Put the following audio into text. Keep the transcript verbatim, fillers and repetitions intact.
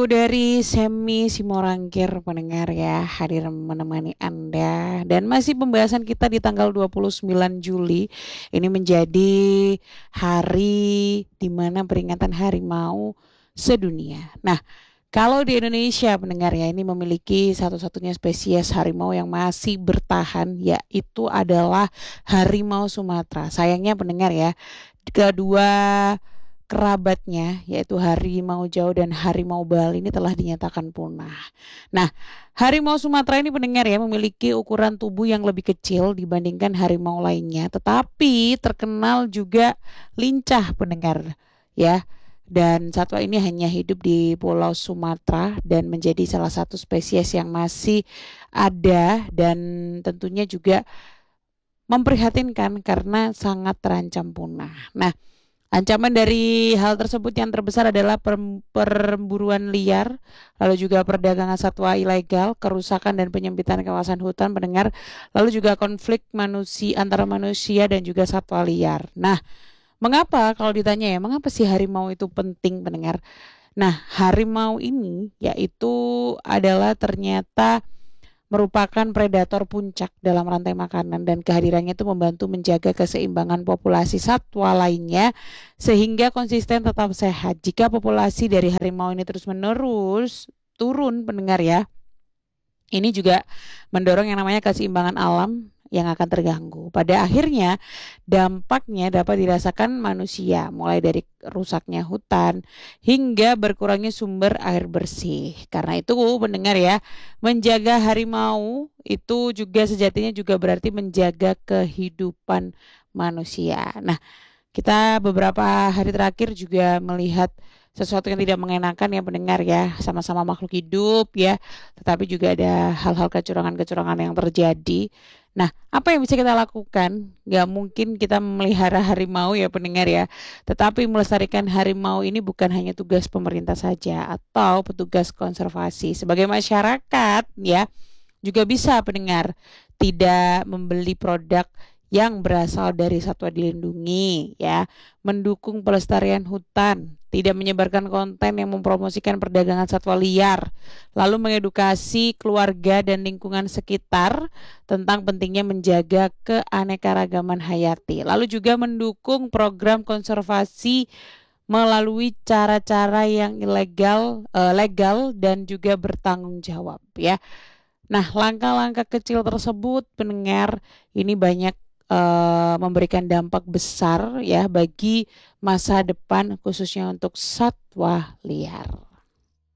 dari Semi Simorangkir pendengar ya, hadir menemani Anda. Dan masih pembahasan kita di tanggal dua puluh sembilan Juli. Ini menjadi hari di mana peringatan harimau sedunia. Nah, kalau di Indonesia pendengar ya, ini memiliki satu-satunya spesies harimau yang masih bertahan, yaitu adalah harimau Sumatera. Sayangnya pendengar ya, kedua kerabatnya yaitu harimau Jawa dan harimau Bali ini telah dinyatakan punah. Nah, harimau Sumatera ini pendengar ya memiliki ukuran tubuh yang lebih kecil dibandingkan harimau lainnya, tetapi terkenal juga lincah pendengar ya. Dan satwa ini hanya hidup di Pulau Sumatera dan menjadi salah satu spesies yang masih ada dan tentunya juga memprihatinkan karena sangat terancam punah. Nah, ancaman dari hal tersebut yang terbesar adalah perburuan liar, lalu juga perdagangan satwa ilegal, kerusakan dan penyempitan kawasan hutan pendengar, lalu juga konflik manusia antara manusia dan juga satwa liar. Nah, mengapa kalau ditanya ya, mengapa sih harimau itu penting pendengar? Nah, harimau ini yaitu adalah ternyata merupakan predator puncak dalam rantai makanan dan kehadirannya itu membantu menjaga keseimbangan populasi satwa lainnya sehingga konsisten tetap sehat. Jika populasi dari harimau ini terus-menerus turun pendengar ya, ini juga mendorong yang namanya keseimbangan alam yang akan terganggu. Pada akhirnya dampaknya dapat dirasakan manusia, mulai dari rusaknya hutan hingga berkurangnya sumber air bersih. Karena itu pendengar ya, menjaga harimau itu juga sejatinya juga berarti menjaga kehidupan manusia. Nah, kita beberapa hari terakhir juga melihat sesuatu yang tidak mengenakan ya pendengar ya, sama-sama makhluk hidup ya, tetapi juga ada hal-hal kecurangan-kecurangan yang terjadi. Nah, apa yang bisa kita lakukan? Gak mungkin kita memelihara harimau ya pendengar ya, tetapi melestarikan harimau ini bukan hanya tugas pemerintah saja atau petugas konservasi. Sebagai masyarakat ya, juga bisa pendengar tidak membeli produk yang berasal dari satwa dilindungi ya, mendukung pelestarian hutan, tidak menyebarkan konten yang mempromosikan perdagangan satwa liar, lalu mengedukasi keluarga dan lingkungan sekitar tentang pentingnya menjaga keanekaragaman hayati, lalu juga mendukung program konservasi melalui cara-cara yang ilegal, eh, legal dan juga bertanggung jawab ya. Nah, langkah-langkah kecil tersebut pendengar ini banyak uh, memberikan dampak besar ya bagi masa depan khususnya untuk satwa liar.